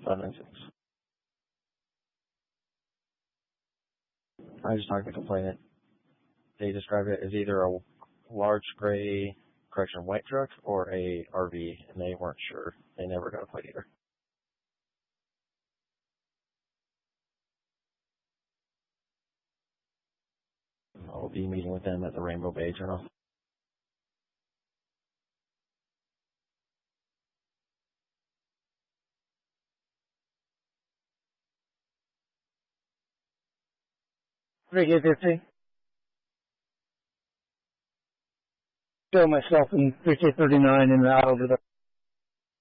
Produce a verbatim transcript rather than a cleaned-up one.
five nine six. I just talked to the complainant. They described it as either a large gray, correction, white truck or a R V, and they weren't sure. They never got a plate either. I'll be meeting with them at the Rainbow Bay Journal. Three K fifty. Show myself in three K thirty-nine in the aisle to the